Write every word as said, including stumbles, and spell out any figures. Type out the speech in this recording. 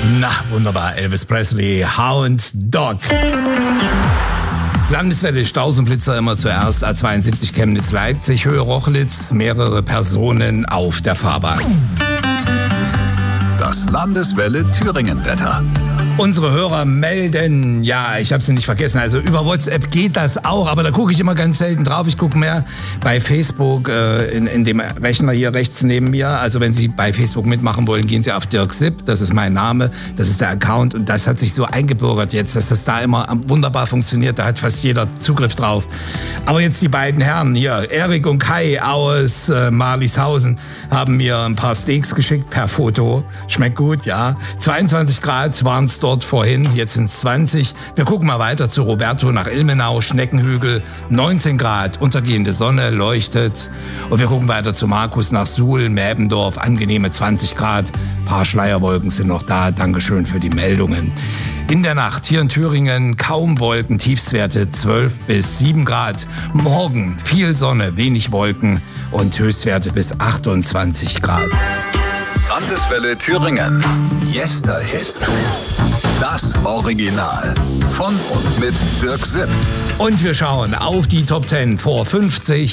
Na, wunderbar. Elvis Presley, Hound Dog. Landeswelle, Stausenblitzer immer zuerst. A zweiundsiebzig Chemnitz-Leipzig, Höhe Rochlitz, mehrere Personen auf der Fahrbahn. Das Landeswelle Thüringen-Wetter. Unsere Hörer melden, ja, ich habe sie nicht vergessen, also über WhatsApp geht das auch, aber da gucke ich immer ganz selten drauf. Ich gucke mehr bei Facebook, äh, in, in dem Rechner hier rechts neben mir. Also wenn Sie bei Facebook mitmachen wollen, gehen Sie auf Dirk Sipp, das ist mein Name, das ist der Account und das hat sich so eingebürgert jetzt, dass das da immer wunderbar funktioniert, da hat fast jeder Zugriff drauf. Aber jetzt die beiden Herren hier, Erik und Kai aus äh, Marlieshausen, haben mir ein paar Steaks geschickt per Foto. Schmeckt gut, ja. zweiundzwanzig Grad waren es dort vorhin, jetzt sind es zwanzig. Wir gucken mal weiter zu Roberto nach Ilmenau, Schneckenhügel, neunzehn Grad, untergehende Sonne leuchtet. Und wir gucken weiter zu Markus nach Suhl, Mäbendorf, angenehme zwanzig Grad. Ein paar Schleierwolken sind noch da. Dankeschön für die Meldungen. In der Nacht hier in Thüringen kaum Wolken, Tiefstwerte zwölf bis sieben Grad. Morgen viel Sonne, wenig Wolken und Höchstwerte bis achtundzwanzig Grad. Landeswelle Thüringen. Yesterhits. Das Original. Von und mit Dirk Sipp. Und wir schauen auf die Top zehn vor fünfzig